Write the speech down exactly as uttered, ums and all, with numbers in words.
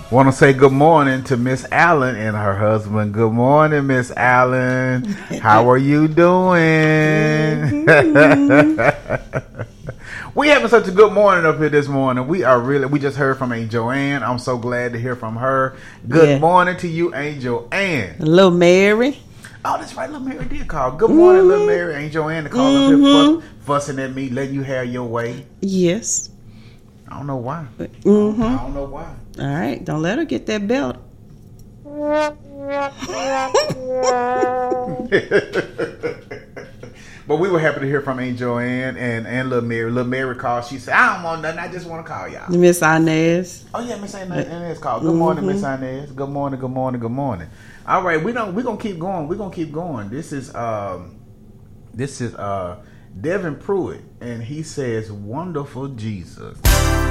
Want to say good morning to Miss Allen and her husband. Good morning, Miss Allen. How are you doing? We having such a good morning up here this morning. We are really, we just heard from Aunt Joanne. I'm so glad to hear from her. Good yeah. morning to you, Aunt Joanne. Little Mary. Oh, that's right. Little Mary did call. Good morning, mm-hmm. Little Mary. Aunt Joanne to call mm-hmm. up here fuss, fussing at me, letting you have your way. Yes. I don't know why. Mm-hmm. I don't know why. All right. Don't let her get that belt. But we were happy to hear from Aunt Joanne and, and Little Mary. Little Mary called. She said, I don't want nothing. I just want to call y'all. Miss Inez. Oh, yeah. Miss Inez called. Good morning, mm-hmm. Miss Inez. Good morning, good morning, good morning. All right. We don't, we're going to keep going. We're going to keep going. This is, um, this is uh, Devin Pruitt. And he says, wonderful Jesus.